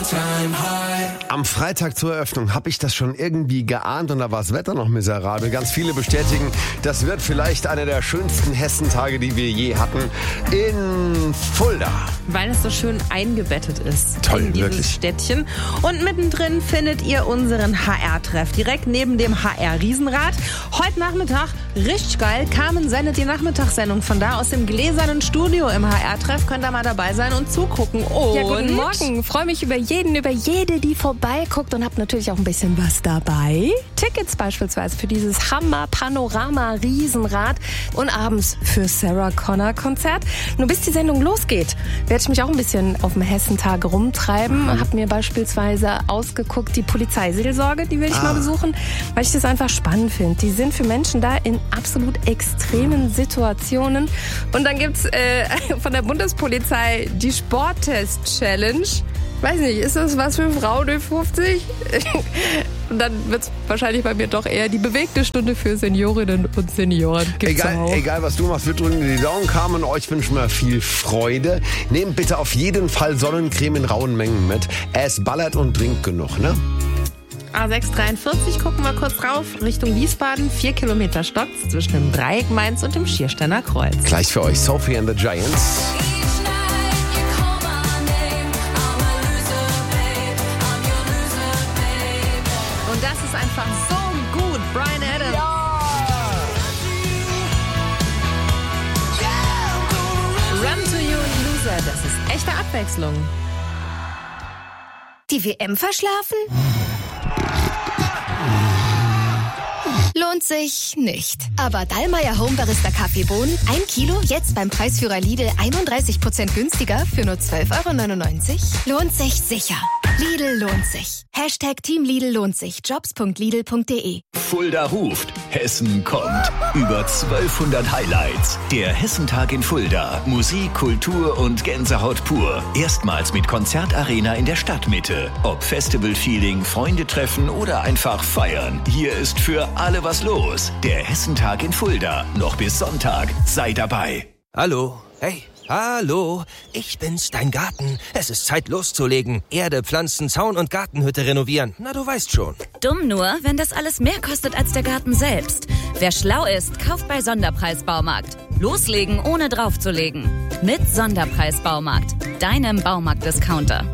Am Freitag zur Eröffnung habe ich das schon irgendwie geahnt und da war das Wetter noch miserabel. Ganz viele bestätigen, das wird vielleicht einer der schönsten Hessentage, die wir je hatten, in Fulda. Weil es so schön eingebettet ist. Toll, in dieses wirklich. Städtchen. Und mittendrin findet ihr unseren HR-Treff. Direkt neben dem HR-Riesenrad. Heute Nachmittag, richtig geil, Carmen sendet die Nachmittagssendung von da aus dem gläsernen Studio im HR-Treff. Könnt ihr mal dabei sein und zugucken. Und Ja, guten Morgen. Freue mich über jeden, über jede, die vorbeiguckt und hab natürlich auch ein bisschen was dabei. Tickets beispielsweise für dieses Hammer-Panorama-Riesenrad und abends für Sarah Connor-Konzert. Nur bis die Sendung losgeht, werde ich mich auch ein bisschen auf dem Hessentag rumtreiben. Hab mir beispielsweise ausgeguckt, die Polizeiseelsorge, die will ich mal besuchen, weil ich das einfach spannend finde. Die sind für Menschen da in absolut extremen Situationen. Und dann gibt's von der Bundespolizei die Sporttest-Challenge. Weiß nicht, ist das was für Frauen über 50? Und dann wird's wahrscheinlich bei mir doch eher die bewegte Stunde für Seniorinnen und Senioren. Gibt's auch. Egal was du machst, wir drücken dir die Daumen, Carmen. Euch wünschen wir viel Freude. Nehmt bitte auf jeden Fall Sonnencreme in rauen Mengen mit. Es ballert und trinkt genug, ne? A643, gucken wir kurz rauf, Richtung Wiesbaden. 4 Kilometer stockt's zwischen dem Dreieck Mainz und dem Schiersteiner Kreuz. Gleich für euch Sophie and the Giants. Und das ist einfach so gut, Bryan Adams. Run to You and Loser, das ist echte Abwechslung. Die WM verschlafen? Lohnt sich nicht. Aber Dallmayr Home Barista Kaffeebohnen, 1 Kilo, jetzt beim Preisführer Lidl 31% günstiger für nur 12,99 €. Lohnt sich sicher. Lidl lohnt sich. Team Lidl lohnt sich. Jobs.lidl.de. Fulda ruft. Hessen kommt. Über 1200 Highlights. Der Hessentag in Fulda. Musik, Kultur und Gänsehaut pur. Erstmals mit Konzertarena in der Stadtmitte. Ob Festival-Feeling, Freunde treffen oder einfach feiern. Hier ist für alle was los. Der Hessentag in Fulda. Noch bis Sonntag. Sei dabei. Hallo. Hey. Hallo, ich bin's, dein Garten. Es ist Zeit loszulegen. Erde, Pflanzen, Zaun und Gartenhütte renovieren. Na, du weißt schon. Dumm nur, wenn das alles mehr kostet als der Garten selbst. Wer schlau ist, kauft bei Sonderpreis-Baumarkt. Loslegen, ohne draufzulegen. Mit Sonderpreis-Baumarkt. Deinem Baumarkt-Discounter.